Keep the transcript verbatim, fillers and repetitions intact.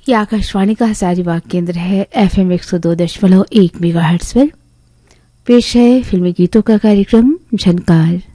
ये आकाशवाणी का हजारीबाग केंद्र है। एफएम एक सौ दो दशमलव एक मेगाहर्ट्ज पर पेश है फिल्मी गीतों का कार्यक्रम झनकार।